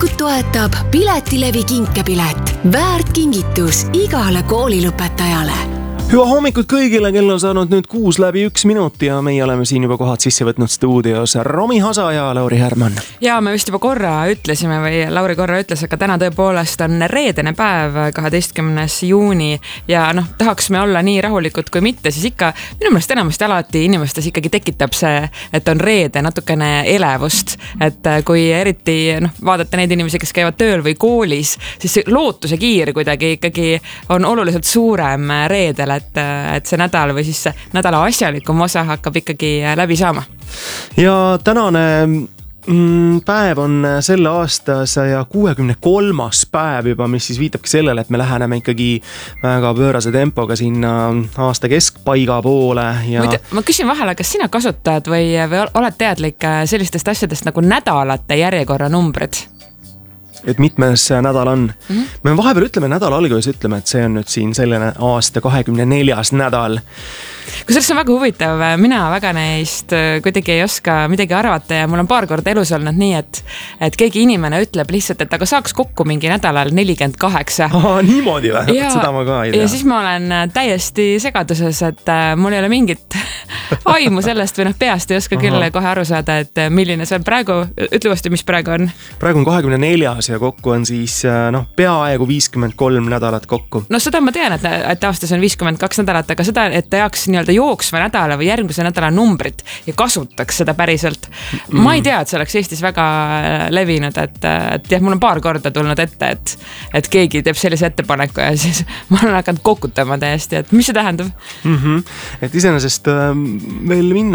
Hommikut toetab Piletilevi kinkepilet. Väärt kingitus igale koolilõpetajale. Hüva hommikut kõigile, kell on saanud nüüd 6:01 ja meie oleme siin juba kohad sisse võtnud stuudios Romi Hasa ja Lauri Härman. Ja me vist juba korra ütlesime või Lauri korra ütles, aga täna tõepoolest on reedene päev, 12. juuni ja tahaks me olla nii rahulikud kui mitte, siis ikka minu meelest enamasti alati inimestes ikkagi tekitab see, et on reede natukene elevust, et kui eriti vaadata neid inimesi, kes käivad tööl või koolis, siis lootuse kiir kuidagi ikkagi on oluliselt suurem reedel, et see nädal või siis see nädala asjalikum osa hakkab ikkagi läbi saama. Ja tänane päev on selle aasta 163. päev juba, mis siis viitabki sellele, et me läheneme ikkagi väga pöörase tempoga sinna aasta keskpaiga poole. Ja... Ma küsin vahele, kas sina kasutad või oled teadlik sellistest asjadest nagu nädalate järjekorra numbrid? Et mitmes nädal on. Me vahepeal ütleme nädala alguses, ütleme, et see on nüüd siin selline aasta 24. nädal. Kusjuures see on väga huvitav, mina väga neist kuidagi ei oska midagi arvata ja mul on paar korda elus olnud nii, et keegi inimene ütleb lihtsalt, et aga saaks kokku mingi nädalal 48. Niimoodi või? Seda ma ka ei tea. Ja siis ma olen täiesti segaduses, et mul ei ole mingit aimu sellest või peast ei oska küll kohe aru saada, et milline see on praegu, ütle uuesti, mis praegu on? Praegu on 24. ja kokku on siis peaaegu 53 nädalat kokku. No seda ma tean, et aastas on 52 nädalat, aga seda, et ta jaoks nii-öelda jooksva nädala või järgmise nädala numbrit ja kasutaks seda päriselt. Ma ei tea, et see oleks Eestis väga levinud, et jah, mul on paar korda tulnud ette, et keegi teeb sellise ettepaneku ja siis ma olen hakanud kokutama täiesti, et mis see tähendab? Et iseenesest veel minna